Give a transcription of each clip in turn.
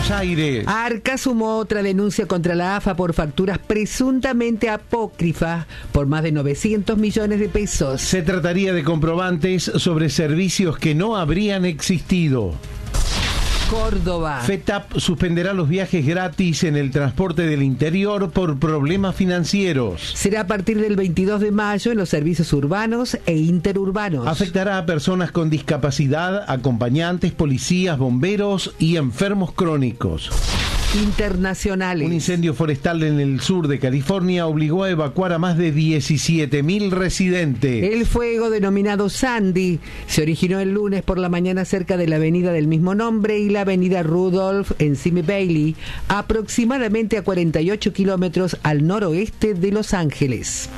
Buenos Aires. Arca sumó otra denuncia contra la AFA por facturas presuntamente apócrifas por más de 900 millones de pesos. Se trataría de comprobantes sobre servicios que no habrían existido. Córdoba. FETAP suspenderá los viajes gratis en el transporte del interior por problemas financieros. Será a partir del 22 de mayo en los servicios urbanos e interurbanos. Afectará a personas con discapacidad, acompañantes, policías, bomberos y enfermos crónicos. Internacionales. Un incendio forestal en el sur de California obligó a evacuar a más de 17.000 residentes. El fuego, denominado Sandy, se originó el lunes por la mañana cerca de la avenida del mismo nombre y la avenida Rudolph en Simi Bailey, aproximadamente a 48 kilómetros al noroeste de Los Ángeles.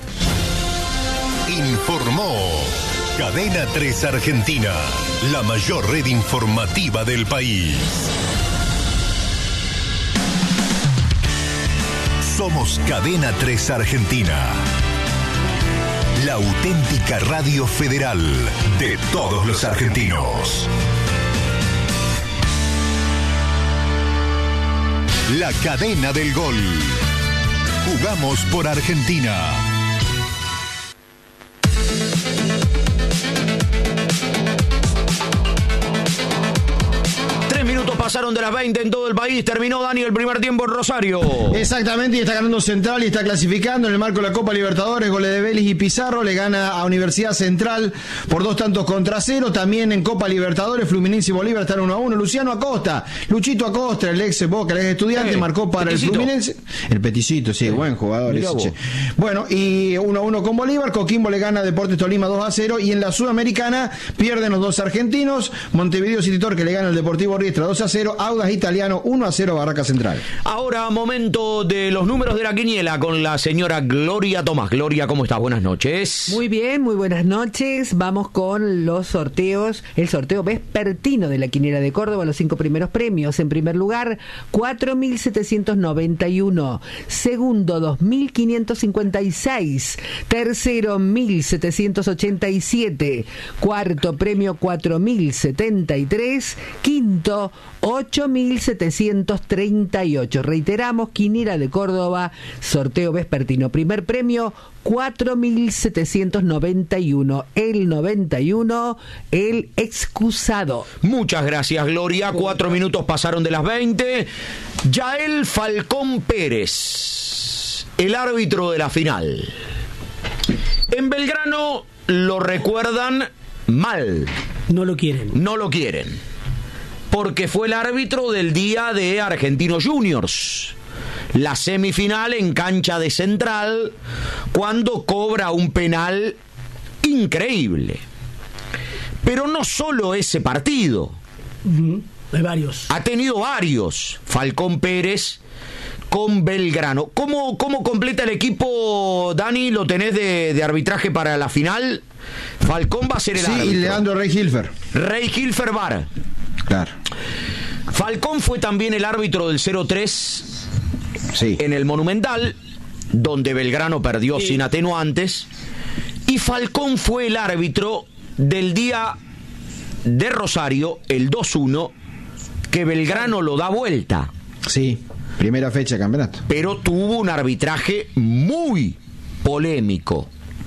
Informó Cadena 3 Argentina, la mayor red informativa del país. Somos Cadena 3 Argentina, la auténtica radio federal de todos los argentinos. La cadena del gol. Jugamos por Argentina. Pasaron de las 20 en todo el país. Terminó, Dani, el primer tiempo en Rosario. Exactamente, y está ganando Central y está clasificando en el marco de la Copa Libertadores. Goles de Vélez y Pizarro. Le gana a Universidad Central por 2-0. También en Copa Libertadores, Fluminense y Bolívar están 1-1. Luciano Acosta, Luchito Acosta, el ex Boca, el ex Estudiante, marcó para Peticito. El Fluminense. El Peticito, sí, buen jugador ese. Bueno, y 1-1 con Bolívar. Coquimbo le gana a Deportes Tolima 2-0. Y en la Sudamericana pierden los dos argentinos. Montevideo City Torque le gana al Deportivo Riestra 2-0. Audax Italiano 1-0 Barraca Central. Ahora momento de los números de la quiniela con la señora Gloria Tomás. Gloria, ¿cómo estás? Buenas noches. Muy bien, muy buenas noches. Vamos con los sorteos. El sorteo vespertino de la quiniela de Córdoba, los 5 primeros premios. En primer lugar, 4.791. Segundo, 2.556. Tercero, 1.787. Cuarto premio, 4.073. Quinto, 8.738. Reiteramos, quiniela de Córdoba, sorteo vespertino. Primer premio, 4.791. El 91, el excusado. Muchas gracias, Gloria. 4 minutos pasaron de las 20. Yael Falcón Pérez, el árbitro de la final. En Belgrano lo recuerdan mal. No lo quieren. No lo quieren. Porque fue el árbitro del día de Argentinos Juniors. La semifinal en cancha de Central, cuando cobra un penal increíble. Pero no solo ese partido. Hay varios. Ha tenido varios. Falcón Pérez con Belgrano. ¿Cómo completa el equipo, Dani? ¿Lo tenés de arbitraje para la final? Falcón va a ser el árbitro. Sí, y Leandro Rey Hilfer. Rey Hilfer VAR. Claro. Falcón fue también el árbitro del 0-3 en el Monumental, donde Belgrano perdió sin atenuantes. Y Falcón fue el árbitro del día de Rosario, el 2-1, que Belgrano lo da vuelta. Sí, primera fecha de campeonato. Pero tuvo un arbitraje muy polémico.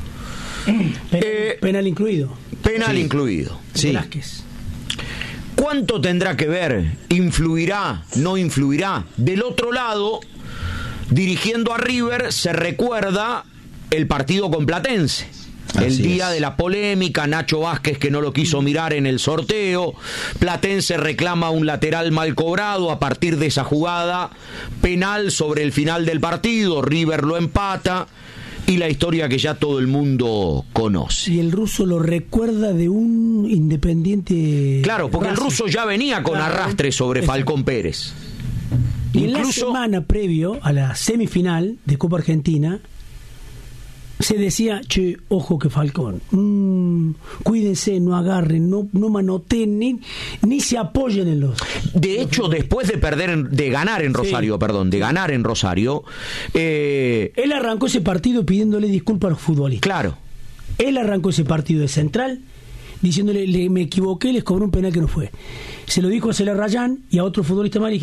Penal incluido. Penal incluido. Sí. Velázquez. ¿Cuánto tendrá que ver? ¿Influirá? ¿No influirá? Del otro lado, dirigiendo a River, se recuerda el partido con Platense. El día de la polémica, Nacho Vázquez que no lo quiso mirar en el sorteo, Platense reclama un lateral mal cobrado a partir de esa jugada, penal sobre el final del partido, River lo empata. Y la historia que ya todo el mundo conoce. Y el ruso lo recuerda de un Independiente. Claro, porque el ruso ya venía con arrastre sobre Falcón Pérez. Y en la semana previo a la semifinal de Copa Argentina se decía, che, ojo que Falcón, cuídense, no agarren, no manoteen, ni se apoyen en los... De hecho, después de ganar en Rosario, él arrancó ese partido pidiéndole disculpas a los futbolistas. Claro. Él arrancó ese partido de Central diciéndole, me equivoqué, les cobró un penal que no fue. Se lo dijo a Celar Rayán y a otro futbolista más.